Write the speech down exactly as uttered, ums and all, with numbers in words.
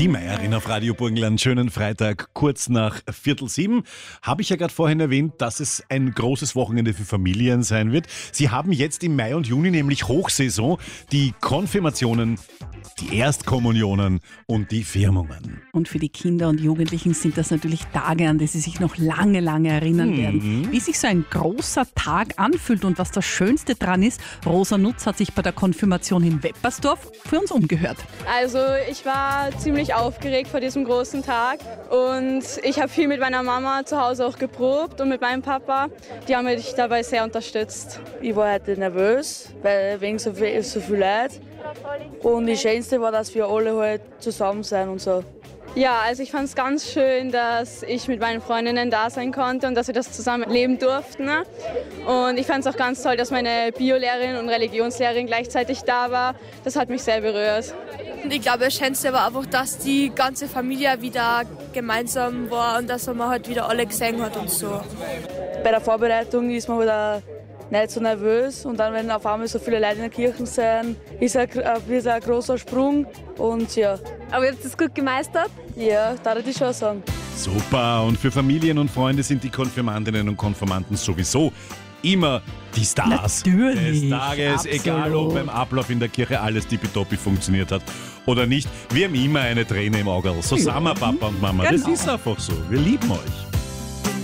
Die Meierin auf Radio Burgenland. Schönen Freitag, kurz nach Viertel sieben. Habe ich ja gerade vorhin erwähnt, dass es ein großes Wochenende für Familien sein wird. Sie haben jetzt im Mai und Juni nämlich Hochsaison, die Konfirmationen, die Erstkommunionen und die Firmungen. Und für die Kinder und Jugendlichen sind das natürlich Tage, an die sie sich noch lange, lange erinnern Mhm. werden. Wie sich so ein großer Tag anfühlt und was das Schönste dran ist, Rosa Nutz hat sich bei der Konfirmation in Weppersdorf für uns umgehört. Also ich war ziemlich aufgeregt vor diesem großen Tag und ich habe viel mit meiner Mama zu Hause auch geprobt und mit meinem Papa. Die haben mich dabei sehr unterstützt. Ich war heute nervös, weil wegen so viel, so viel Leute. Und das Schönste war, dass wir alle halt zusammen sein und so. Ja, also ich fand es ganz schön, dass ich mit meinen Freundinnen da sein konnte und dass wir das zusammen leben durften. Und ich fand es auch ganz toll, dass meine Biolehrerin und Religionslehrerin gleichzeitig da war. Das hat mich sehr berührt. Und ich glaube, das Schönste war einfach, dass die ganze Familie wieder gemeinsam war und dass man halt wieder alle gesehen hat und so. Bei der Vorbereitung ist man wieder nicht so nervös und dann, wenn auf einmal so viele Leute in der Kirche sind, ist ein, ist ein großer Sprung und ja. Aber ihr habt das gut gemeistert? Ja, da würde ich schon sagen. Super, und für Familien und Freunde sind die Konfirmandinnen und Konfirmanden sowieso immer die Stars Natürlich, des Tages, absolut. egal ob beim Ablauf in der Kirche alles tippitoppi funktioniert hat oder nicht. Wir haben immer eine Träne im Auge. So Ja, sind wir, Papa und Mama. Das genau. ist einfach so. Wir lieben euch.